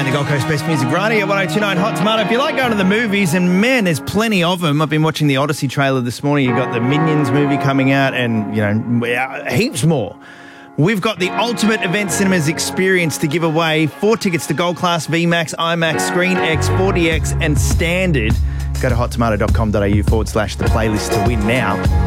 playing the Gold Coast Best Music right here at 1029 Hot Tomato. If you like going to the movies, and man, there's plenty of them. I've been watching the Odyssey trailer this morning. You've got the Minions movie coming out and, heaps more. We've got the Ultimate Event Cinemas experience to give away. 4 tickets to Gold Class, VMAX, IMAX, Screen X, 40X and Standard. Go to hottomato.com.au /the playlist to win now.